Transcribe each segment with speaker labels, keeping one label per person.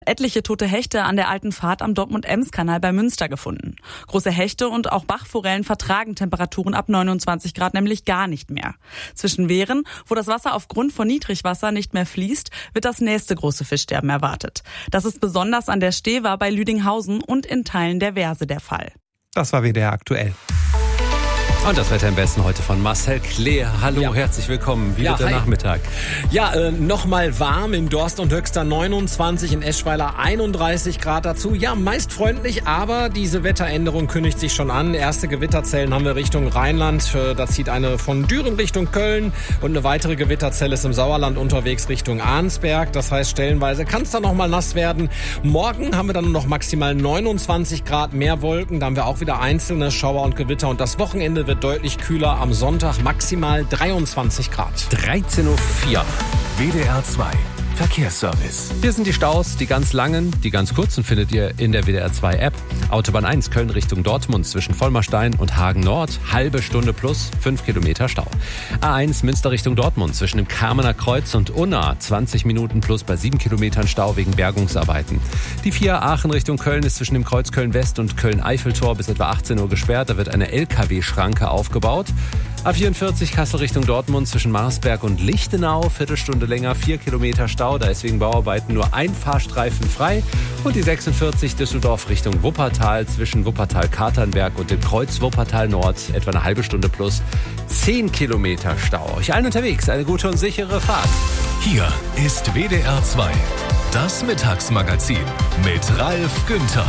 Speaker 1: Etliche tote Hechte an der alten Fahrt am Dortmund-Ems-Kanal bei Münster gefunden. Große Hechte und auch Bachforellen vertragen Temperaturen ab 29 Grad nämlich gar nicht mehr. Zwischen Wehren, wo das Wasser aufgrund von Niedrigwasser nicht mehr fließt, wird das nächste große Fischsterben erwartet. Das ist besonders an der Stever bei Lüdinghausen und in Teilen der Verse der Fall.
Speaker 2: Das war WDR aktuell. Und das Wetter im Westen heute von Marcel Kleer. Hallo, Herzlich willkommen. Wie wird der Nachmittag?
Speaker 3: Ja, nochmal warm in Dorst und Höxter 29, in Eschweiler 31 Grad dazu. Ja, meist freundlich, aber diese Wetteränderung kündigt sich schon an. Erste Gewitterzellen haben wir Richtung Rheinland. Da zieht eine von Düren Richtung Köln und eine weitere Gewitterzelle ist im Sauerland unterwegs Richtung Arnsberg. Das heißt, stellenweise kann es dann nochmal nass werden. Morgen haben wir dann noch maximal 29 Grad, mehr Wolken. Da haben wir auch wieder einzelne Schauer und Gewitter. Und das Wochenende wird deutlich kühler. Am Sonntag maximal 23 Grad.
Speaker 2: 13.04 Uhr.
Speaker 4: WDR 2 Verkehrsservice.
Speaker 2: Hier sind die Staus, die ganz langen, die ganz kurzen findet ihr in der WDR 2 App. Autobahn 1 Köln Richtung Dortmund zwischen Vollmerstein und Hagen Nord, halbe Stunde plus 5 Kilometer Stau. A1 Münster Richtung Dortmund zwischen dem Kamener Kreuz und Unna, 20 Minuten plus bei 7 Kilometern Stau wegen Bergungsarbeiten. Die 4 Aachen Richtung Köln ist zwischen dem Kreuz Köln West und Köln Eiffeltor bis etwa 18 Uhr gesperrt. Da wird eine LKW-Schranke aufgebaut. A44 Kassel Richtung Dortmund zwischen Marsberg und Lichtenau, Viertelstunde länger, 4 Kilometer Stau, da ist wegen Bauarbeiten nur ein Fahrstreifen frei. Und die 46 Düsseldorf Richtung Wuppertal zwischen Wuppertal-Katernberg und dem Kreuz Wuppertal Nord, etwa eine halbe Stunde plus 10 Kilometer Stau. Euch allen unterwegs eine gute und sichere Fahrt.
Speaker 4: Hier ist WDR 2, das Mittagsmagazin mit Ralf Günther.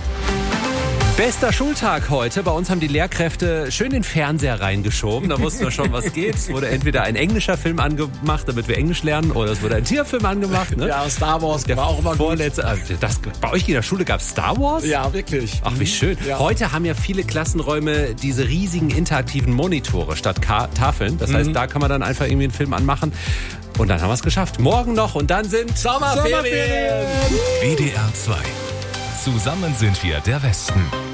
Speaker 2: Bester Schultag heute. Bei uns haben die Lehrkräfte schön den Fernseher reingeschoben. Da wussten wir schon, was geht. Es wurde entweder ein englischer Film angemacht, damit wir Englisch lernen, oder es wurde ein Tierfilm angemacht. Ne?
Speaker 3: Ja, Star Wars war auch immer gut.
Speaker 2: Bei euch in der Schule gab es Star Wars?
Speaker 3: Ja, wirklich.
Speaker 2: Ach, wie schön. Ja. Heute haben ja viele Klassenräume diese riesigen interaktiven Monitore statt Tafeln. Das heißt, da kann man dann einfach irgendwie einen Film anmachen. Und dann haben wir es geschafft. Morgen noch und dann sind
Speaker 3: Sommerferien.
Speaker 4: WDR 2. Zusammen sind wir der Westen.